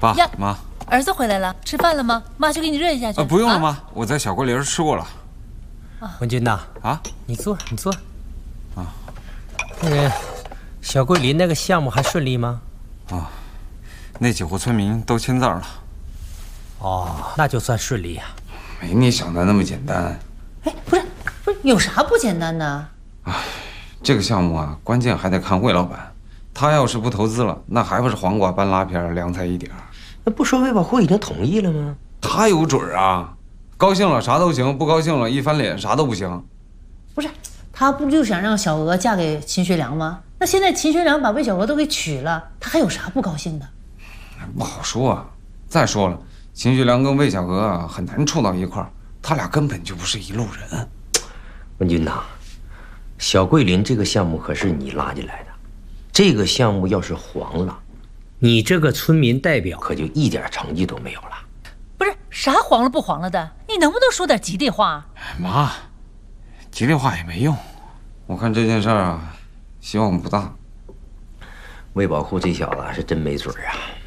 爸呀妈， 儿子回来了，吃饭了吗？妈去给你热一下去。 不用了妈，我在小桂林吃过了。 文军呐， 啊， 你坐，你坐。 啊， 那个小桂林那个项目还顺利吗？ 啊，那几户村民都签字了。 哦，那就算顺利呀。 没你想的那么简单。 哎，不是，有啥不简单的？ 哎，这个项目啊，关键还得看魏老板。他要是不投资了，那还不是黄瓜搬拉片，凉菜一碟。 那不说魏保户已经同意了吗？ 他有准儿啊，高兴了啥都行，不高兴了一翻脸啥都不行。 不是，他不就想让小娥嫁给秦学良吗？那现在秦学良把魏小娥都给娶了，他还有啥不高兴的？ 不好说啊。再说了，秦学良跟魏小娥啊很难处到一块儿，他俩根本就不是一路人。 文军呐，小桂林这个项目可是你拉进来的，这个项目要是黄了，你这个村民代表可就一点成绩都没有了。 不是啥黄了不黄了的，你能不能说点吉利话？ 妈，吉利话也没用。 我看这件事儿啊，希望不大。 魏保户这小子是真没准儿啊。